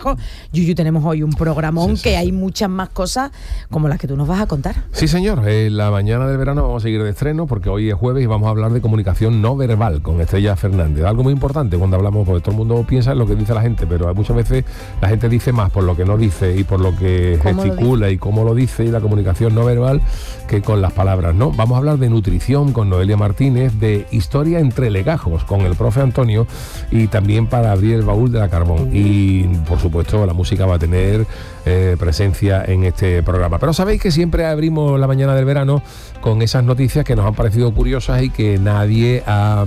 lejos. Yuyu, tenemos hoy un programón que hay muchas más cosas como las que tú nos vas a contar. Sí, señor. La mañana del verano vamos a seguir de estreno porque hoy es jueves y vamos a hablar de comunicación no verbal con Estrella Fernández. Algo muy importante cuando hablamos, porque todo el mundo piensa en lo que dice la gente, pero muchas veces la gente dice más por lo que no dice y por lo que gesticula y cómo lo dice, y la comunicación no verbal, que con las palabras, ¿no? Vamos a hablar de nutrición con Noelia Martínez, de historia entre legajos con el profe Antonio, y también para abrir el baúl de la Carbón. Y por supuesto la música va a tener presencia en este programa. Pero sabéis que siempre abrimos la mañana del verano con esas noticias que nos han parecido curiosas y que nadie ha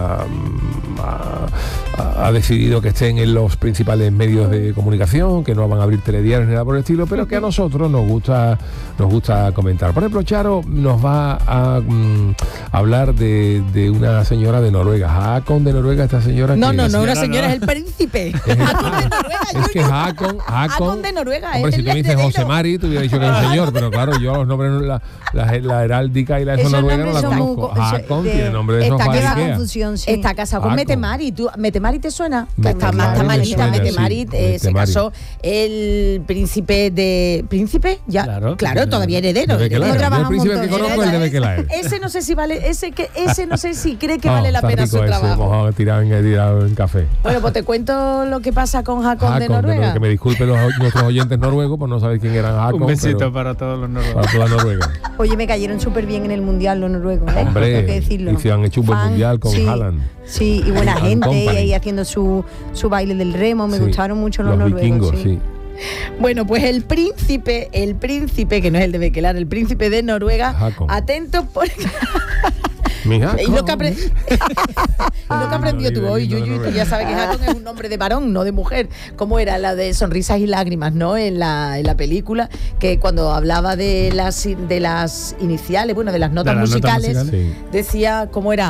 decidido que estén en los principales medios de comunicación, que no van a abrir telediarios ni nada por el estilo, pero que a nosotros nos gusta comentar. Por ejemplo, Charo nos va a hablar de una señora de Noruega. Hakon de Noruega, esta señora. No, una señora, es el príncipe. Hakon de Noruega. Es que Hakon de Noruega. Hombre, si tú me dices José Mari, te hubiera dicho que es un señor, pero claro, yo los nombres, la heráldica y la eso noruega no la conozco. Hakon tiene nombre de sofá de Ikea. Está casado con Mette-Marit. ¿Mette-Marit te suena? Está malita. Mette-Marit se casó el príncipe de... ¿Príncipe? Ya, claro, todavía heredero. El príncipe que conozco es el de Bekelaer. Ese no sé si vale, ese no sé si cree que vale la pena su trabajo. Mojado, tirado en café. Bueno, pues te cuento lo que pasa con Hakon de Noruega. Que me disculpen nuestros oyentes noruegos por no saber quién eran Hakon. Un besito para todos los noruegos. Para toda Noruega. Oye, me cayeron súper bien en el Mundial los noruegos, ¿eh? Hombre, tengo que decirlo. y se han hecho un buen Mundial con Haaland. Sí, y buena gente, y haciendo su baile del remo. Me gustaron mucho los noruegos. Vikingos, sí. Bueno, pues el príncipe, que no es el de Bekelaer, el príncipe de Noruega, Hakon. Atentos porque... Y lo que aprendió tú hoy, Yuyu, tú ya sabes que Hakon es un nombre de varón, no de mujer, como era la de Sonrisas y Lágrimas, ¿no? En la película, que cuando hablaba de las iniciales, bueno, de las notas musicales, decía, ¿cómo era?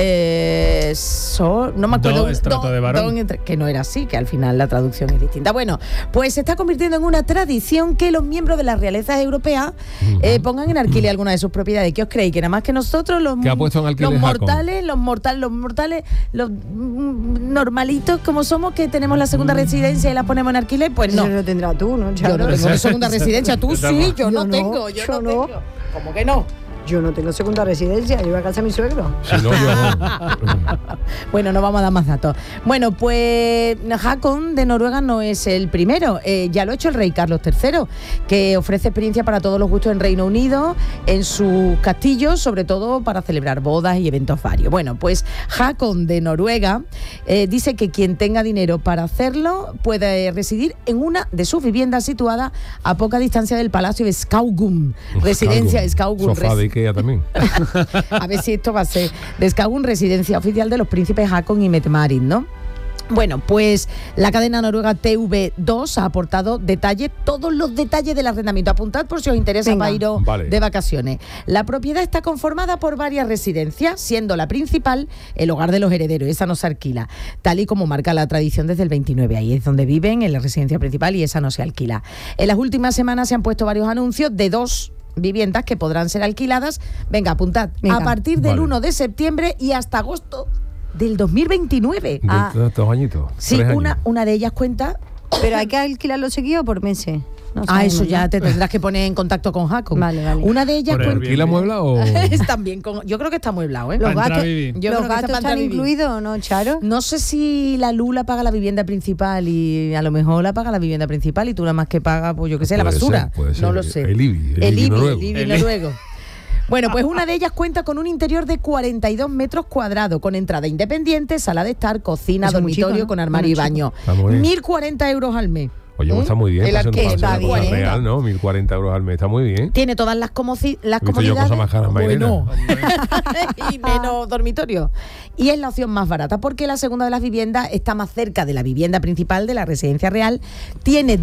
No me acuerdo. Estrato de varón. Que no era así, que al final la traducción es distinta. Bueno, pues se está convirtiendo en una tradición que los miembros de las realezas europeas pongan en alquiler alguna de sus propiedades. ¿Qué os creéis? Que nada más que nosotros los mortales, los normalitos como somos, que tenemos la segunda residencia y la ponemos en alquiler, pues no. Eso lo tendrás tú, ¿no? Yo no tengo segunda residencia, tú sí, yo no tengo. ¿Cómo que no? Yo no tengo segunda residencia, yo voy a casa de mi suegro. Si no, yo no. Bueno, no vamos a dar más datos. Bueno, pues Hakon de Noruega no es el primero. Ya lo ha hecho el rey Carlos III, que ofrece experiencia para todos los gustos en Reino Unido, en sus castillos, sobre todo para celebrar bodas y eventos varios. Bueno, pues Hakon de Noruega dice que quien tenga dinero para hacerlo puede residir en una de sus viviendas situadas a poca distancia del Palacio de Skaugum. Residencia de Skaugum. Sofá de Ikea también. A ver si esto va a ser de Skaugum, residencia oficial de los príncipes Hakon y Mette-Marit, ¿no? Bueno, pues la cadena noruega TV2 ha aportado todos los detalles del arrendamiento. Apuntad por si os interesa para iros de vacaciones. La propiedad está conformada por varias residencias, siendo la principal el hogar de los herederos. Esa no se alquila, tal y como marca la tradición desde el 29. Ahí es donde viven, en la residencia principal, y esa no se alquila. En las últimas semanas se han puesto varios anuncios de 2 viviendas que podrán ser alquiladas. Venga, apuntad. A partir del 1 de septiembre y hasta agosto del 2029. Dos añitos. Sí, una de ellas cuenta. Pero hay que alquilarlo seguido por meses. No eso ya te tendrás que poner en contacto con Hakon. Vale. Una de ellas cuenta. ¿Alquila muebla o...? También yo creo que está amueblado, ¿eh? ¿Los gastos están incluidos, no, Charo? No sé si la Lula paga la vivienda principal, y a lo mejor la paga la vivienda principal y tú nada más que pagas, pues yo qué sé, la basura. Puede ser. No lo sé. El IBI noruego. Bueno, pues una de ellas cuenta con un interior de 42 metros cuadrados, con entrada independiente, sala de estar, cocina, dormitorio, ¿no? Con armario y baño. 1.040 euros al mes. Oye, pues está muy bien. El alquiler está bien. Real, ¿no? 1.040 euros al mes, está muy bien. Tiene todas las comodidades. Bueno. Y menos dormitorio. Y es la opción más barata, porque la segunda de las viviendas está más cerca de la vivienda principal de la residencia real. Tiene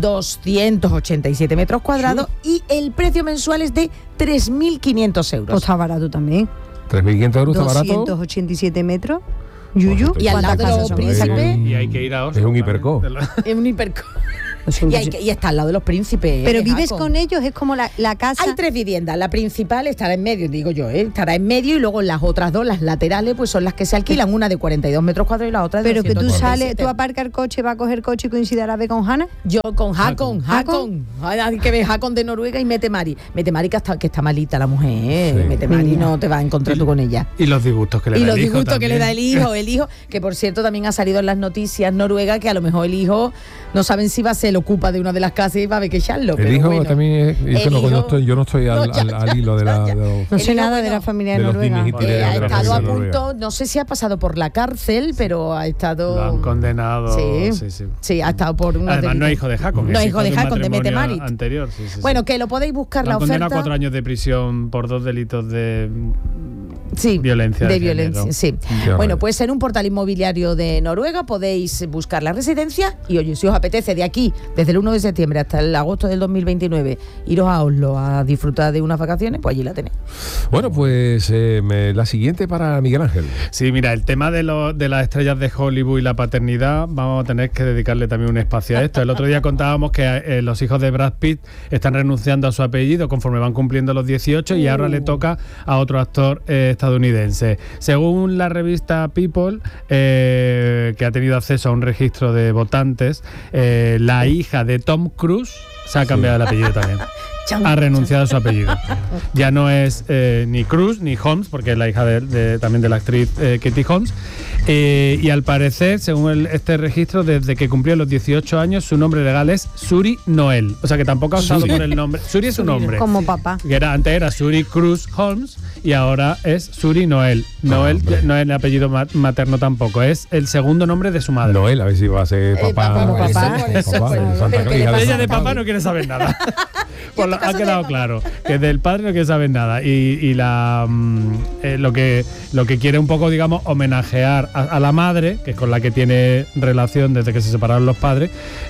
287 metros cuadrados y el precio mensual es de 3.500 euros. Pues está barato también. 3.500 euros está barato. 287 metros. Yuyu. Y al lado de los príncipes. Y hay que ir a Oslo. Es un hiperco. Es un hiperco. Y está al lado de los príncipes. Pero vives con ellos, es como la casa. Hay 3 viviendas, la principal estará en medio, digo yo, estará en medio, y luego las otras 2, las laterales, pues son las que se alquilan, una de 42 metros cuadrados y la otra de Pero que tú 247. tú aparcas el coche, vas a coger coche y coincide a la vez con Hanna. Yo con Hakon. Hay que ver Hakon de Noruega y Mette-Marit. Mette-Marit que está malita la mujer. Sí. Mette-Marit no te vas a encontrar tú con ella. Y los disgustos que le da el hijo. Y los disgustos que también. le da el hijo, que por cierto también ha salido en las noticias Noruega, que a lo mejor el hijo no saben si va a ser el ocupa de una de las casas y va a haber que echarlo. El hijo bueno. también es, yo no estoy al hilo de la... No sé nada de la familia de los Noruega. dimes y tireres ha de la estado a familia punto, noruega. no sé si ha pasado por la cárcel, pero ha estado... Lo han condenado. Sí. Sí, ha estado por una... Además, no es hijo de Hakon. No es hijo de Hakon, de matrimonio Mette-Marit. Anterior, sí. Bueno, que lo podéis buscar, Lo la han condenado oferta. a 4 años de prisión por 2 delitos de violencia. de violencia, género. sí. Ya, Bueno, vale. pues en un portal inmobiliario de Noruega podéis buscar la residencia y, oye, si os apetece de aquí, desde el 1 de septiembre hasta el agosto del 2029, iros a Oslo a disfrutar de unas vacaciones, pues allí la tenéis. Bueno, pues la siguiente para Miguel Ángel. Sí, mira, el tema de las estrellas de Hollywood y la paternidad, vamos a tener que dedicarle también un espacio a esto. El otro día contábamos que los hijos de Brad Pitt están renunciando a su apellido conforme van cumpliendo los 18 y ahora le toca a otro actor estadounidense. Según la revista People, que ha tenido acceso a un registro de votantes, la hija de Tom Cruise se ha cambiado el apellido también. Ha renunciado a su apellido. Ya no es ni Cruz ni Holmes, porque es la hija también de la actriz Katie Holmes. Y al parecer, según este registro, desde que cumplió los 18 años, su nombre legal es Suri Noel. O sea que tampoco ha optado por el nombre. Suri es su nombre. Como papá. Que antes era Suri Cruz Holmes y ahora es Suri Noel. Noel no es el apellido materno tampoco, es el segundo nombre de su madre. Noel, a ver si va a ser papá. por eso, Santa pero que le Hija de pasa Ella de Santa papá no quiere saber nada. Pues en tu ha caso quedado de claro que del padre no quiere saber nada y lo que quiere un poco, digamos, homenajear a la madre, que es con la que tiene relación desde que se separaron los padres,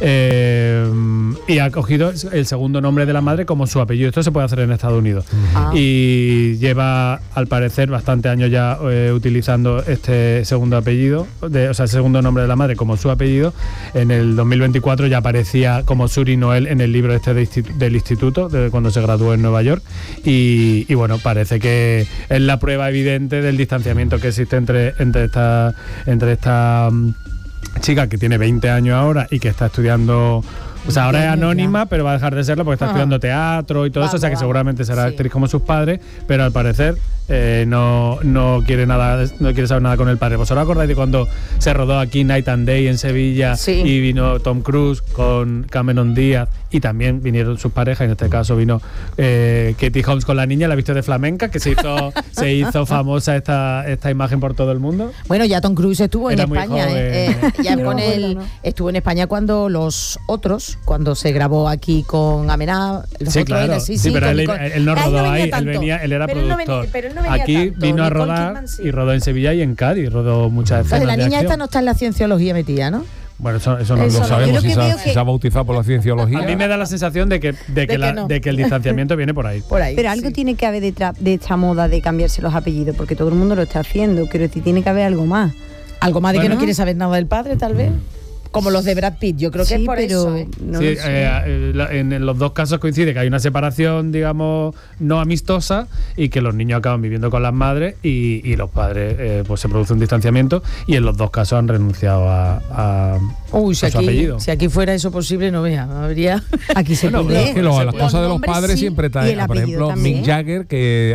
y ha cogido el segundo nombre de la madre como su apellido. Esto se puede hacer en Estados Unidos. Y lleva, al parecer, bastante años ya utilizando este segundo apellido, o sea, el segundo nombre de la madre como su apellido. En el 2024 ya aparecía como Suri Noel en el libro este del instituto, de cuando se graduó en Nueva York. Y bueno, parece que es la prueba evidente del distanciamiento que existe entre esta chica que tiene 20 años ahora y que está estudiando. O sea, ahora es anónima, pero va a dejar de serlo porque está estudiando teatro y todo eso, o sea que seguramente será actriz como sus padres, pero al parecer no quiere saber nada con el padre. ¿Vosotros acordáis de cuando se rodó aquí Night and Day en Sevilla y vino Tom Cruise con Cameron Díaz y también vinieron sus parejas? En este caso vino Katie Holmes con la niña, la viste de flamenca, que se hizo famosa esta imagen por todo el mundo. Bueno, ya Tom Cruise estuvo en Era muy España, joven. ya con él estuvo en España cuando cuando se grabó aquí con Amená. Sí, claro. Pero él no rodó ahí, él era pero él no productor. pero él no venía aquí tanto. vino a Nicole rodar Kidman sí. y rodó en Sevilla y en Cádiz, rodó muchas escenas. Entonces, la de niña acción. esta no está en la cienciología metida, ¿no? Bueno, eso no No lo sabemos Yo si lo que veo se ha bautizado por la cienciología. A mí me da la sensación de que el distanciamiento viene por ahí. Por ahí. Pero algo tiene que haber detrás de esta moda de cambiarse los apellidos, porque todo el mundo lo está haciendo. Quiero decir, tiene que haber algo más. Algo más de que Bueno. no quiere saber nada del padre, tal vez. Como los de Brad Pitt, yo creo que es por eso. no Sí, lo sé. en los dos casos coincide que hay una separación, digamos, no amistosa y que los niños acaban viviendo con las madres y los padres, pues se produce un distanciamiento y en los dos casos han renunciado a Uy, si su apellido. aquí fuera eso posible, no vea, habría... Aquí se Bueno, puede. Es que las puede. cosas de los nombres padres sí, siempre y el traen. Por apellido ejemplo, también. Mick Jagger,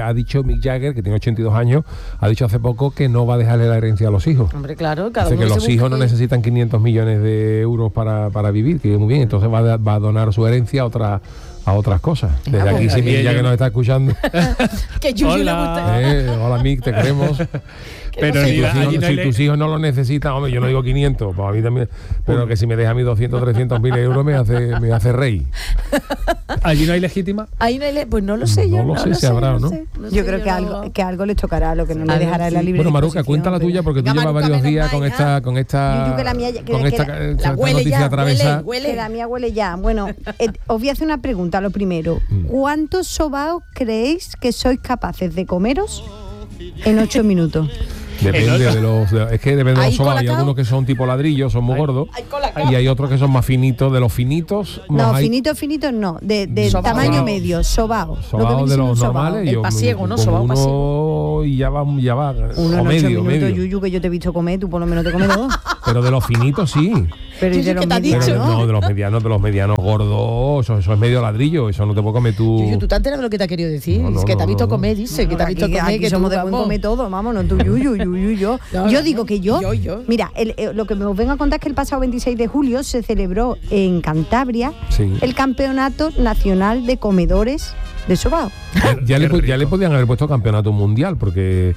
que tiene 82 años, ha dicho hace poco que no va a dejarle la herencia a los hijos. Hombre, claro, cada Dice uno que se los busca hijos no que- necesitan 500 millones de euros para vivir, que muy bien, entonces va a donar su herencia a otras cosas. Desde pues, aquí, si aquí Mick Jagger ellos- nos está escuchando, Que Yuyu le Hola. gusta. hola Mick, te queremos. Pero Si ni tus hijos, allí no hay tus hijos no lo necesitan, hombre, yo no digo 500, pues a mí también, pero que si me deja a mí 200, 300 mil euros me hace rey. ¿Allí no hay legítima? Ahí no hay pues no lo sé yo. No lo sé si habrá o no. sé Yo creo que algo les tocará, lo que no le ver, dejará en la sí. libre Bueno, Maruca, disposición, cuenta la pero- tuya porque tú Venga, llevas Maruca, varios menos días mal, con esta Yo creo que la mía ya- con que esta la huele noticia ya, atravesada. huele. Que la mía huele ya. Bueno, os voy a hacer una pregunta, lo primero. ¿Cuántos sobaos creéis que sois capaces de comeros en 8 minutos? Depende de los... Es que depende de los sobaos. Hay colacao. algunos que son tipo ladrillo, son muy gordos. Y hay otros que son más finitos. De los finitos... No, hay finitos no, de Sobao. tamaño Sobao. medio, sobao. sobaos de los normales. El pasiego, ¿no? Con Sobao uno pasiego. y ya va Uno o en 8 medio, minutos, Yuyu, que yo te he visto comer, tú por lo menos te comes dos. Pero de los finitos sí. Pero Yuyu, y de los ¿qué te ha medianos, dicho? No, de los medianos gordos, eso es medio ladrillo, eso no te puedo comer tú. Yuyu, ¿tú te has enterado de lo que te ha querido decir? No, es que te ha visto no. comer, dice, que te ha visto comer, aquí que somos tú, de buen vamos. comer todo, vamos, no tú, yo. No, Yo no, digo no. que yo. Mira, lo que me vengo a contar es que el pasado 26 de julio se celebró en Cantabria Sí. el Campeonato Nacional de Comedores de Sobao. Ya le podían haber puesto campeonato mundial, porque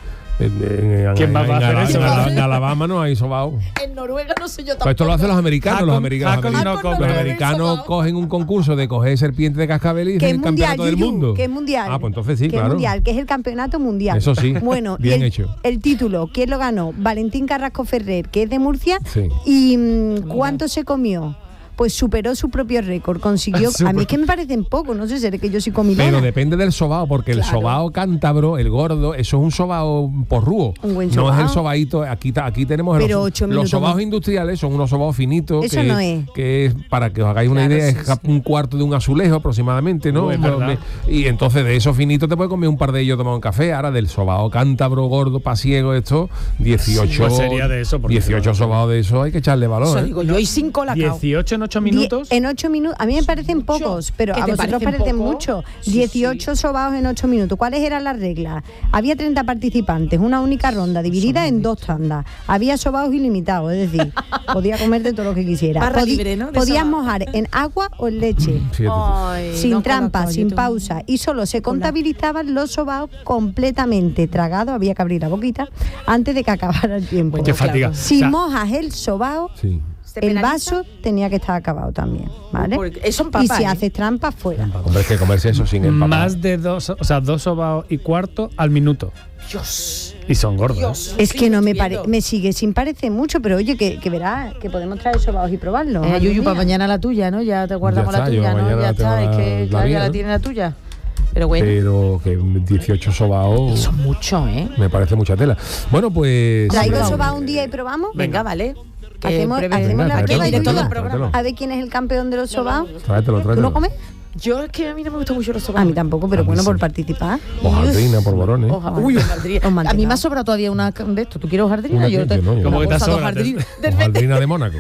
¿Quién va a hacer eso? en Alabama no hay sobao. En Noruega no sé yo tampoco. Pues esto lo hacen los americanos. Los Hakon americanos, no come. los americanos cogen un concurso de coger serpiente de cascabel y Que dicen es el mundial, campeonato del Yuyu, mundo. que es mundial. Ah, pues entonces sí, que claro. es mundial, que es el campeonato mundial. Eso sí, Bueno, bien y hecho. el título, ¿quién lo ganó? Valentín Carrasco Ferrer, que es de Murcia. Sí. ¿Y cuánto se comió? Pues superó su propio récord, consiguió... A mí es que me parecen poco, no sé, será que yo soy comilona. Pero depende del sobao, porque el Claro. sobao cántabro, el gordo, eso es un sobao porrúo. Un buen No sobao. es el sobaito, aquí tenemos Pero los, 8 los minutos sobaos más. industriales, son unos sobaos finitos. Eso no es. Que es, para que os hagáis una Claro, idea, sí, es sí. un cuarto de un azulejo aproximadamente, ¿no? Es verdad. Y entonces de esos finitos te puedes comer un par de ellos tomado un café. Ahora del sobao cántabro, gordo, pasiego, esto, 18... Pues sería de eso, porque 18 sobaos de eso hay que echarle Eso valor, ¿eh? digo yo, y sin colacao. 18 en 8 minutos. En 8 minutos, a mí me parecen mucho. pocos, pero ¿Que a te vosotros parecen parecen poco? mucho. Sí, 18 sobaos en 8 minutos. ¿Cuáles eran las reglas? Había 30 participantes, una única ronda, dividida en 2 tandas. Había sobaos ilimitados, es decir, podía comerte todo lo que quisiera. Barra libre, ¿no? De Podías sobao. mojar en agua o en leche. Sí, Ay, Sin no trampa, colacao, sin yo pausa, y solo se contabilizaban los sobaos completamente tragados, había que abrir la boquita antes de que acabara el tiempo. Qué fatiga. Si O sea, mojas el sobao, Sí. ¿Se el penaliza? vaso tenía que estar acabado también, ¿vale? Porque eso Y empapa, si ¿eh? haces trampa, fuera. Hombre, es que comerse eso sin empapar. más de 2, o sea, 2 sobaos y cuarto al minuto. Dios. Y son gordos. Dios. Es que no me Estoy viendo. me sigue sin parecer mucho, pero oye, que verás, que podemos traer sobaos y probarlos. Yuyu, para Mira. mañana la tuya, ¿no? Ya te guardamos Ya la está, tuya, yo ¿no? mañana Ya tengo está, es la- que la claro, mía, ya la ¿no? tiene la tuya. Pero bueno, Pero que 18 sobaos son mucho, ¿eh? me parece mucha tela. Bueno, pues... ¿Traigo Venga. sobao un día y probamos? Venga, vale. Que Hacemos pruebe- la Venga, prueba y directo Yuyu, del programa. a ver quién es el campeón de los sobaos. Tráetelo. ¿Tú lo comes? Yo es que a mí no me gustan mucho los sobaos. A mí tampoco, pero A mí bueno, sí. por participar. Hojaldrina por borones. Uy, hojaldrina. Os mantengamos. A mí me ha sobrado todavía una de esto. ¿Tú quieres hojaldrina? Una Yo que yo no, yo ¿Cómo no. que te bolsa de sobra? hojaldrina. Hojaldrina de Mónaco.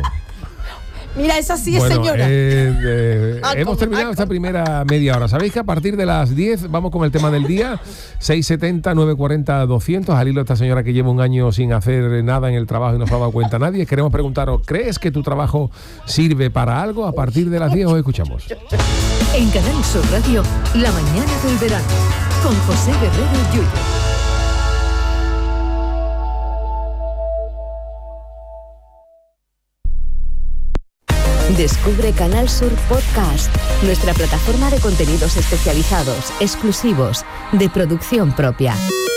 Mira, esa sí es Bueno, señora. hemos terminado esta primera media hora. Sabéis que a partir de las 10 vamos con el tema del día. 670, 940, 200. Al hilo esta señora que lleva un año sin hacer nada en el trabajo y no se ha dado cuenta nadie. Queremos preguntaros, ¿crees que tu trabajo sirve para algo? A partir de las 10 os escuchamos. En Canal Sur Radio, La mañana del verano, con José Guerrero Yuyu. Descubre Canal Sur Podcast, nuestra plataforma de contenidos especializados, exclusivos, de producción propia.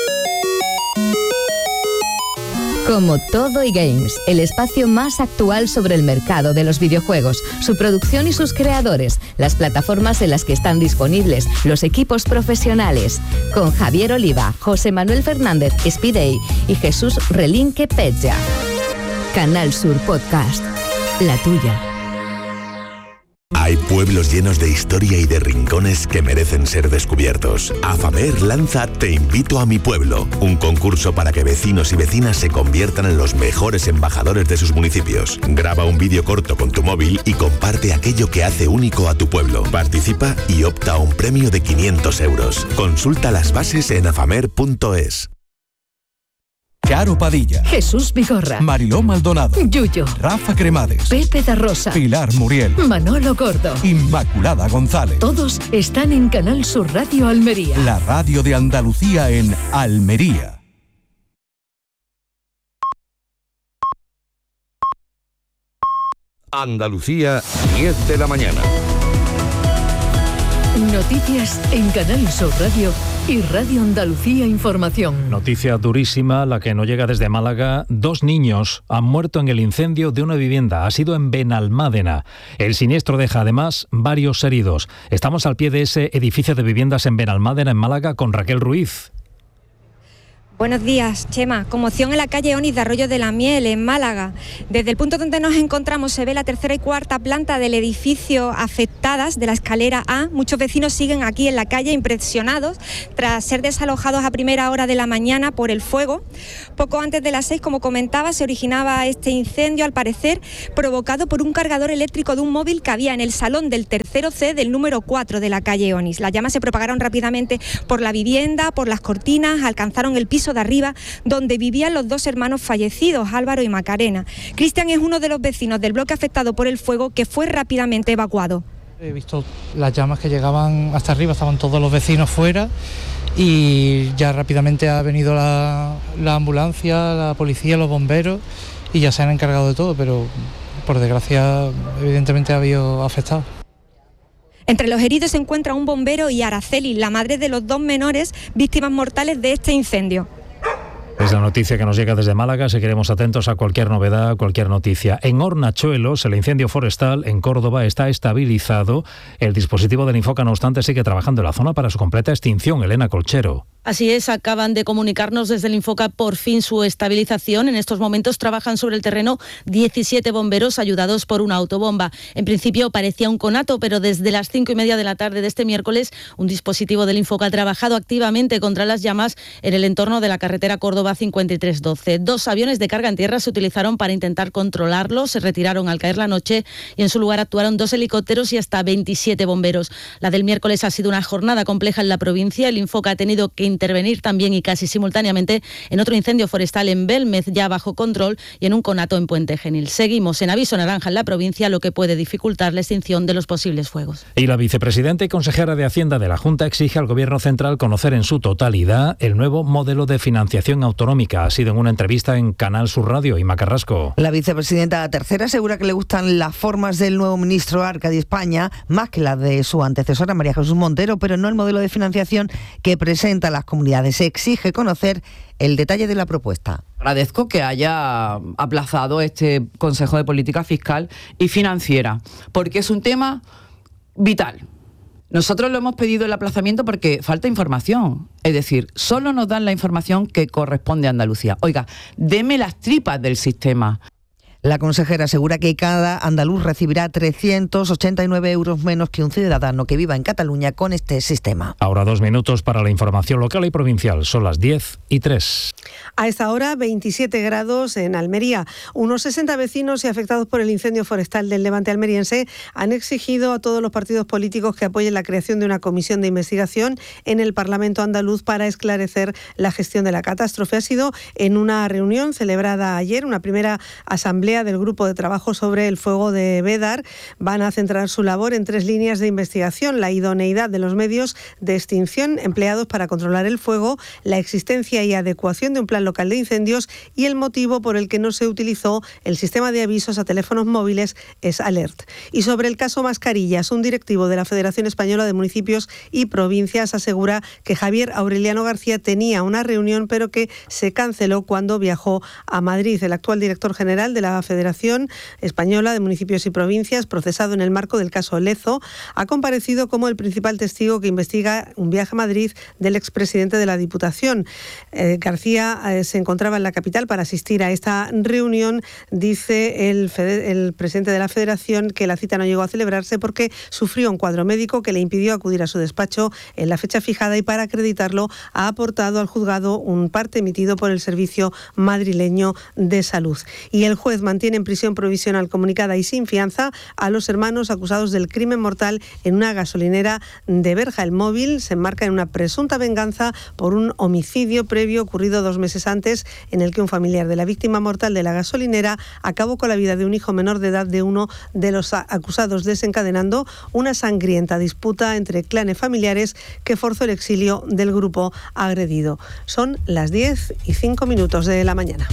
Como Todo y Games, el espacio más actual sobre el mercado de los videojuegos, su producción y sus creadores, las plataformas en las que están disponibles, los equipos profesionales, con Javier Oliva, José Manuel Fernández Spidey y Jesús Relinque Pezza. Canal Sur Podcast, la tuya. Hay pueblos llenos de historia y de rincones que merecen ser descubiertos. Afamer lanza Te invito a mi pueblo, un concurso para que vecinos y vecinas se conviertan en los mejores embajadores de sus municipios. Graba un vídeo corto con tu móvil y comparte aquello que hace único a tu pueblo. Participa y opta a un premio de 500 euros. Consulta las bases en afamer.es. Charo Padilla, Jesús Vigorra, Mariló Maldonado, Yuyo, Rafa Cremades, Pepe da Rosa, Pilar Muriel, Manolo Gordo. Inmaculada González. Todos están en Canal Sur Radio Almería. La radio de Andalucía en Almería. Andalucía, 10 de la mañana. Noticias en Canal Sur Radio y Radio Andalucía Información. Noticia durísima, la que nos llega desde Málaga. 2 niños han muerto en el incendio de una vivienda. Ha sido en Benalmádena. El siniestro deja además varios heridos. Estamos al pie de ese edificio de viviendas en Benalmádena, en Málaga, con Raquel Ruiz. Buenos días, Chema. Conmoción en la calle Onís de Arroyo de la Miel, en Málaga. Desde el punto donde nos encontramos se ve la tercera y cuarta planta del edificio afectadas de la escalera A. Muchos vecinos siguen aquí en la calle impresionados tras ser desalojados a primera hora de la mañana por el fuego. Poco antes de las 6, como comentaba, se originaba este incendio, al parecer provocado por un cargador eléctrico de un móvil que había en el salón del tercero C del número 4 de la calle Onís. Las llamas se propagaron rápidamente por la vivienda, por las cortinas, alcanzaron el piso de arriba donde vivían los dos hermanos fallecidos, Álvaro y Macarena. Cristian es uno de los vecinos del bloque afectado por el fuego que fue rápidamente evacuado. He visto las llamas que llegaban hasta arriba, estaban todos los vecinos fuera y ya rápidamente ha venido la ambulancia, la policía, los bomberos y ya se han encargado de todo, pero por desgracia evidentemente ha habido afectados. Entre los heridos se encuentra un bombero y Araceli, la madre de los dos menores víctimas mortales de este incendio. Es la noticia que nos llega desde Málaga. Seguiremos atentos a cualquier novedad, cualquier noticia. En Hornachuelos, el incendio forestal en Córdoba está estabilizado. El dispositivo del Infoca, no obstante, sigue trabajando en la zona para su completa extinción. Elena Colchero. Así es, acaban de comunicarnos desde el Infoca por fin su estabilización. En estos momentos trabajan sobre el terreno 17 bomberos ayudados por una autobomba. En principio parecía un conato, pero desde las 5:30 de la tarde de este miércoles, un dispositivo del Infoca ha trabajado activamente contra las llamas en el entorno de la carretera Córdoba 5312. 2 aviones de carga en tierra se utilizaron para intentar controlarlo, se retiraron al caer la noche y en su lugar actuaron 2 helicópteros y hasta 27 bomberos. La del miércoles ha sido una jornada compleja en la provincia. El Infoca ha tenido que intervenir también y casi simultáneamente en otro incendio forestal en Belmez, ya bajo control, y en un conato en Puente Genil. Seguimos en aviso naranja en la provincia, lo que puede dificultar la extinción de los posibles fuegos. Y la vicepresidenta y consejera de Hacienda de la Junta exige al Gobierno central conocer en su totalidad el nuevo modelo de financiación autonómica. Ha sido en una entrevista en Canal Sur Radio. Ima Carrasco. La vicepresidenta tercera asegura que le gustan las formas del nuevo ministro Arcadi España más que las de su antecesora María Jesús Montero, pero no el modelo de financiación que presenta las comunidades. Se exige conocer el detalle de la propuesta. Agradezco que haya aplazado este Consejo de Política Fiscal y Financiera, porque es un tema vital. Nosotros lo hemos pedido el aplazamiento porque falta información. Es decir, solo nos dan la información que corresponde a Andalucía. Oiga, deme las tripas del sistema. La consejera asegura que cada andaluz recibirá 389 euros menos que un ciudadano que viva en Cataluña con este sistema. Ahora 2 minutos para la información local y provincial. Son las 10:03. A esta hora, 27 grados en Almería. Unos 60 vecinos y afectados por el incendio forestal del Levante almeriense han exigido a todos los partidos políticos que apoyen la creación de una comisión de investigación en el Parlamento andaluz para esclarecer la gestión de la catástrofe. Ha sido en una reunión celebrada ayer, una primera asamblea del Grupo de Trabajo sobre el Fuego de Bédar. Van a centrar su labor en 3 líneas de investigación: la idoneidad de los medios de extinción empleados para controlar el fuego, la existencia y adecuación de un plan local de incendios y el motivo por el que no se utilizó el sistema de avisos a teléfonos móviles S-Alert. Y sobre el caso Mascarillas, un directivo de la Federación Española de Municipios y Provincias asegura que Javier Aureliano García tenía una reunión pero que se canceló cuando viajó a Madrid. El actual director general de la Federación Española de Municipios y Provincias, procesado en el marco del caso Lezo, ha comparecido como el principal testigo que investiga un viaje a Madrid del expresidente de la Diputación. García se encontraba en la capital para asistir a esta reunión. Dice el presidente de la Federación que la cita no llegó a celebrarse porque sufrió un cuadro médico que le impidió acudir a su despacho en la fecha fijada, y para acreditarlo ha aportado al juzgado un parte emitido por el Servicio Madrileño de Salud. Y el juez mantiene en prisión provisional comunicada y sin fianza a los hermanos acusados del crimen mortal en una gasolinera de Berja. El móvil se enmarca en una presunta venganza por un homicidio previo ocurrido 2 meses antes, en el que un familiar de la víctima mortal de la gasolinera acabó con la vida de un hijo menor de edad de uno de los acusados, desencadenando una sangrienta disputa entre clanes familiares que forzó el exilio del grupo agredido. Son las 10:05 de la mañana.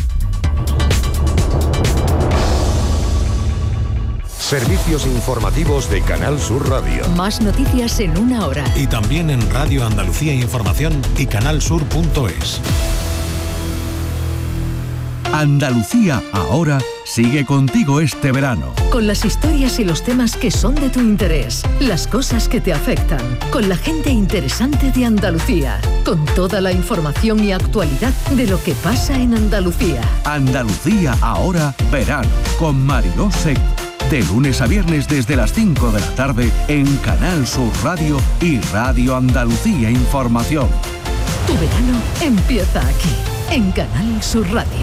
Servicios informativos de Canal Sur Radio. Más noticias en 1 hora. Y también en Radio Andalucía Información y canalsur.es. Andalucía ahora sigue contigo este verano. Con las historias y los temas que son de tu interés, las cosas que te afectan, con la gente interesante de Andalucía, con toda la información y actualidad de lo que pasa en Andalucía. Andalucía ahora verano, con Mariló Seco. De lunes a viernes desde las 5 de la tarde en Canal Sur Radio y Radio Andalucía Información. Tu verano empieza aquí, en Canal Sur Radio.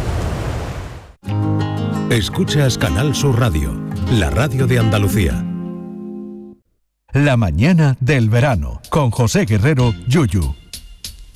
Escuchas Canal Sur Radio, la radio de Andalucía. La mañana del verano, con José Guerrero, Yuyu.